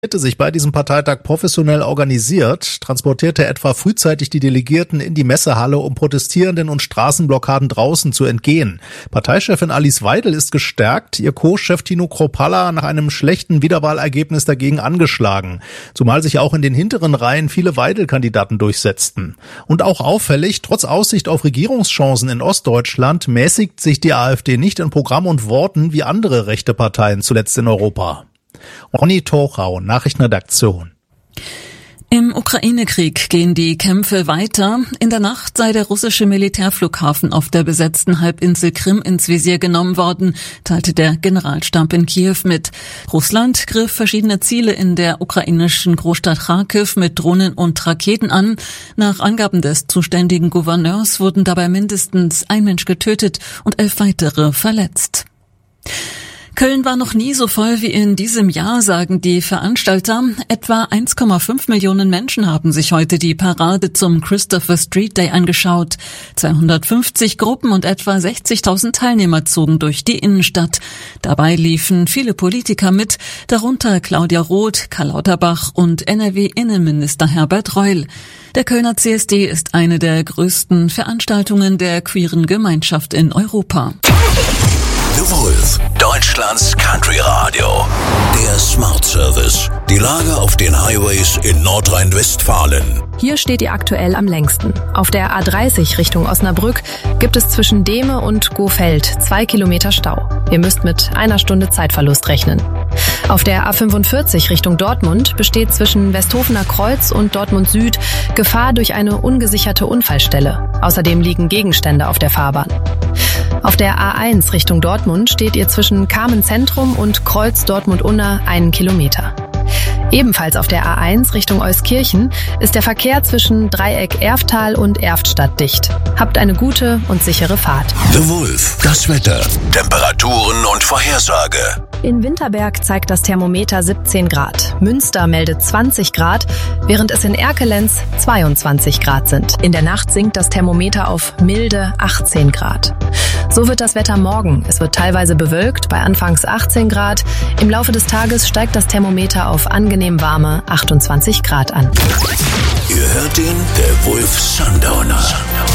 sich bei diesem Parteitag professionell organisiert, transportierte etwa frühzeitig die Delegierten in die Messehalle, um Protestierenden und Straßenblockaden draußen zu entgehen. Parteichefin Alice Weidel ist gestärkt, ihr Co-Chef Tino Kruppalla nach einem schlechten Wiederwahlergebnis dagegen angeschlagen. Zumal sich auch in den hinteren Reihen viele Weidel-Kandidaten durchsetzten. Und auch auffällig, trotz Aussicht auf Regierungschancen in Ostdeutschland mäßigt sich die AfD nicht in Programm und Worten wie andere rechte Parteien zuletzt in Europa. Ronny Tochau, Nachrichtenredaktion. Im Ukraine-Krieg gehen die Kämpfe weiter. In der Nacht sei der russische Militärflughafen auf der besetzten Halbinsel Krim ins Visier genommen worden, teilte der Generalstab in Kiew mit. Russland griff verschiedene Ziele in der ukrainischen Großstadt Charkiw mit Drohnen und Raketen an. Nach Angaben des zuständigen Gouverneurs wurden dabei mindestens ein Mensch getötet und 11 weitere verletzt. Köln war noch nie so voll wie in diesem Jahr, sagen die Veranstalter. Etwa 1,5 Millionen Menschen haben sich heute die Parade zum Christopher Street Day angeschaut. 250 Gruppen und etwa 60.000 Teilnehmer zogen durch die Innenstadt. Dabei liefen viele Politiker mit, darunter Claudia Roth, Karl Lauterbach und NRW-Innenminister Herbert Reul. Der Kölner CSD ist eine der größten Veranstaltungen der queeren Gemeinschaft in Europa. The Wolf, Deutschlands Country Radio. Der Smart Service. Die Lage auf den Highways in Nordrhein-Westfalen. Hier steht ihr aktuell am längsten. Auf der A30 Richtung Osnabrück gibt es zwischen Dehme und Gohfeld 2 Kilometer Stau. Ihr müsst mit 1 Stunde Zeitverlust rechnen. Auf der A45 Richtung Dortmund besteht zwischen Westhofener Kreuz und Dortmund Süd Gefahr durch eine ungesicherte Unfallstelle. Außerdem liegen Gegenstände auf der Fahrbahn. Auf der A1 Richtung Dortmund steht ihr zwischen Kamen Zentrum und Kreuz Dortmund-Unna 1 Kilometer. Ebenfalls auf der A1 Richtung Euskirchen ist der Verkehr zwischen Dreieck Erftal und Erftstadt dicht. Habt eine gute und sichere Fahrt. The Wolf, das Wetter, Temperaturen und Vorhersage. In Winterberg zeigt das Thermometer 17 Grad. Münster meldet 20 Grad, während es in Erkelenz 22 Grad sind. In der Nacht sinkt das Thermometer auf milde 18 Grad. So wird das Wetter morgen. Es wird teilweise bewölkt bei anfangs 18 Grad. Im Laufe des Tages steigt das Thermometer auf angenehm warme 28 Grad an. Ihr hört ihn, der Wolf Sundowner.